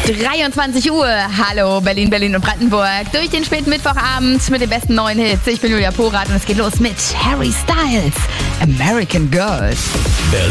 23 Uhr. Hallo Berlin, Berlin und Brandenburg. Durch den späten Mittwochabend mit den besten neuen Hits. Ich bin Julia Porath und es geht los mit Harry Styles, American Girl.